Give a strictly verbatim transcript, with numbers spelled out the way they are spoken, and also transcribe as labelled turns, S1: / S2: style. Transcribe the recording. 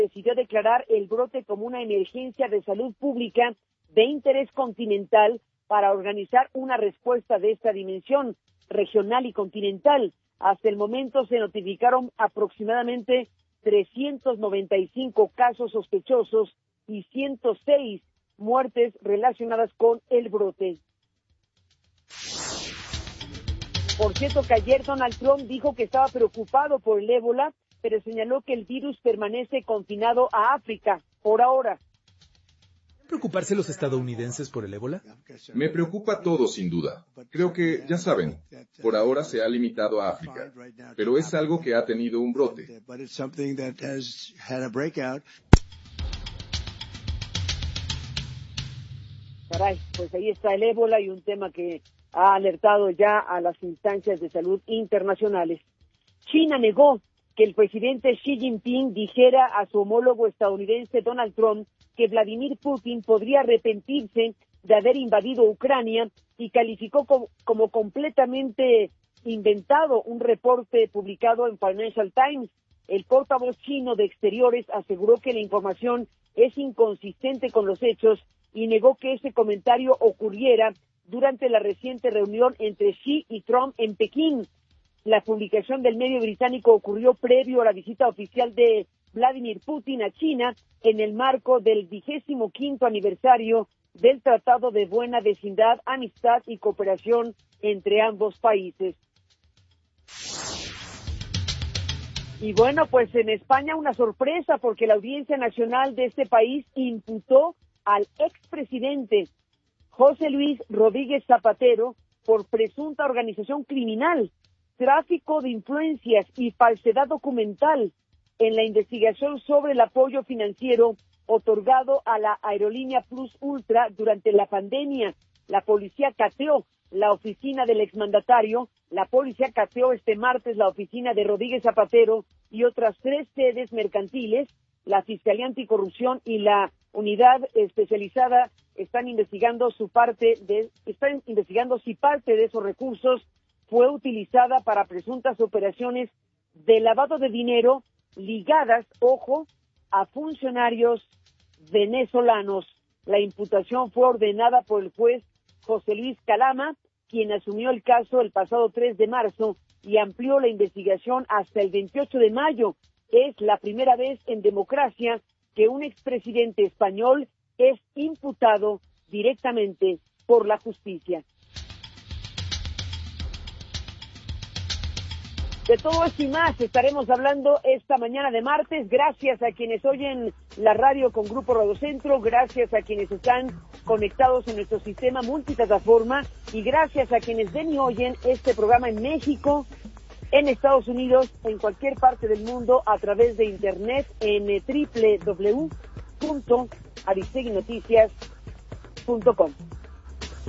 S1: decidió declarar el brote como una emergencia de salud pública de interés continental para organizar una respuesta de esta dimensión regional y continental. Hasta el momento se notificaron aproximadamente trescientos noventa y cinco casos sospechosos y ciento seis muertes relacionadas con el brote. Por cierto que ayer Donald Trump dijo que estaba preocupado por el ébola, pero señaló que el virus permanece confinado a África por ahora.
S2: ¿Deben preocuparse los estadounidenses por el ébola?
S3: Me preocupa todo, sin duda. Creo que, ya saben, por ahora se ha limitado a África, pero es algo que ha tenido un brote.
S1: Caray, pues ahí está el ébola y un tema que ha alertado ya a las instancias de salud internacionales. China negó que el presidente Xi Jinping dijera a su homólogo estadounidense Donald Trump que Vladimir Putin podría arrepentirse de haber invadido Ucrania y calificó como, como completamente inventado un reporte publicado en Financial Times. El portavoz chino de Exteriores aseguró que la información es inconsistente con los hechos y negó que ese comentario ocurriera durante la reciente reunión entre Xi y Trump en Pekín. La publicación del medio británico ocurrió previo a la visita oficial de Vladimir Putin a China en el marco del vigésimo quinto aniversario del Tratado de Buena Vecindad, Amistad y Cooperación entre ambos países. Y bueno, pues en España una sorpresa porque la Audiencia Nacional de este país imputó al expresidente José Luis Rodríguez Zapatero por presunta organización criminal, tráfico de influencias y falsedad documental en la investigación sobre el apoyo financiero otorgado a la aerolínea Plus Ultra durante la pandemia. La policía cateó la oficina del exmandatario, la policía cateó este martes la oficina de Rodríguez Zapatero y otras tres sedes mercantiles. La Fiscalía Anticorrupción y la Unidad Especializada están investigando su parte de, están investigando si parte de esos recursos fue utilizada para presuntas operaciones de lavado de dinero ligadas, ojo, a funcionarios venezolanos. La imputación fue ordenada por el juez José Luis Calama, quien asumió el caso el pasado tres de marzo y amplió la investigación hasta el veintiocho de mayo. Es la primera vez en democracia que un expresidente español es imputado directamente por la justicia. De todo esto y más estaremos hablando esta mañana de martes. Gracias a quienes oyen la radio con Grupo Radio Centro, gracias a quienes están conectados en nuestro sistema multiplataforma y gracias a quienes ven y oyen este programa en México, en Estados Unidos, en cualquier parte del mundo a través de internet en doble u doble u doble u punto aristegui noticias punto com.